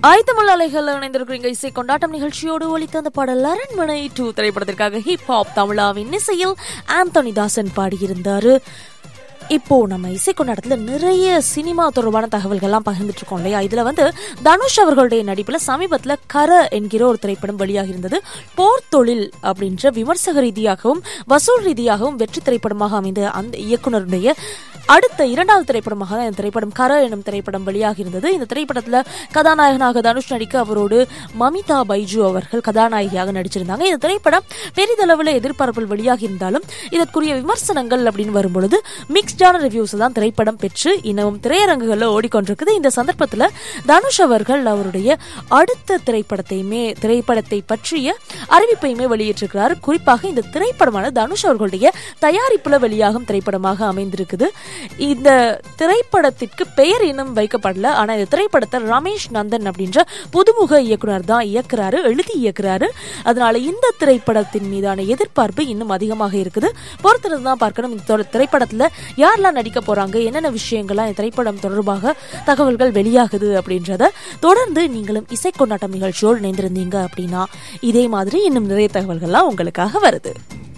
ஆயத்தமிழ் அலைகள் இணைந்திருக்கிறீங்க இசை கொண்டாட்டம் நிகழ்ச்சியோடு ஒலித்த அந்த பாடல் அரண்மனை 2 திரைப்படத்திற்காக ஹிப்ஹாப் தமிழாவின் இசையில் ஆந்தோனி தாசன் பாடியிருந்தாரு. இப்போ நம்ம இசை கொண்டாட்டத்துல நிறைய சினிமா தொடர்பான தகவல்கள்லாம் பகிர்ந்துட்டு இருக்கோம் இல்லையா? இதுல தனுஷ் அவர்களுடைய நடிப்புல சமீபத்துல கர என்கிற ஒரு திரைப்படம் வெளியாக இருந்தது. போர் தொழில் அப்படின்ற விமர்சக ரீதியாகவும் வசூல் ரீதியாகவும் வெற்றி திரைப்படமாக அமைந்த அந்த இயக்குனருடைய அடுத்த 2வது திரைப்படமாக தான் இந்த திரைப்படம் கர எனும் திரைப்படம் வெளியாக இருந்தது. இந்த திரைப்படத்துல கதாநாயகனாக தனுஷ் நடிக்க அவரோடு மமிதா பைஜு அவர்கள் கதாநாயகியாக நடிச்சிருந்தாங்க. இந்த திரைப்படம் பெரிதளவில் எதிர்பார்ப்பில் வெளியாக இருந்தாலும் இதற்குரிய விமர்சனங்கள் அப்படின்னு வரும்பொழுது மிக்ஸ்டான ரிவ்யூஸ் தான் திரைப்படம் பெற்று இன்னும் திரையரங்குகளில் ஓடிக்கொண்டிருக்குது. இந்த சந்தர்ப்பத்தில் தனுஷ் அவர்கள் அவருடைய அடுத்த திரைப்படத்தை பற்றிய அறிவிப்பையுமே வெளியிட்டிருக்கிறார். குறிப்பாக இந்த திரைப்படமான தனுஷ் அவர்களுடைய தயாரிப்புல வெளியாகும் திரைப்படமாக அமைந்திருக்குது. இந்த திரைப்படத்திற்கு பெயர் இன்னும் வைக்கப்படல. ஆனா இந்த திரைப்படத்தை ரமேஷ் நந்தன் அப்படின்ற புதுமுக இயக்குனர் தான் எழுதி இயக்குறாரு. அதனால இந்த திரைப்படத்தின் மீதான எதிர்பார்ப்பு இன்னும் அதிகமாக இருக்குது. பொறுத்திருந்து தான் பார்க்கணும் இந்த திரைப்படத்துல யாரெல்லாம் நடிக்க போறாங்க, என்னென்ன விஷயங்கள்லாம் இந்த திரைப்படம் தொடர்பாக தகவல்கள் வெளியாகுது அப்படின்றத தொடர்ந்து நீங்களும் இசை கொண்டாட்டம் நிகழ்ச்சியோடு இணைந்திருந்தீங்க அப்படின்னா இதே மாதிரி இன்னும் நிறைய தகவல்கள்லாம் உங்களுக்காக வருது.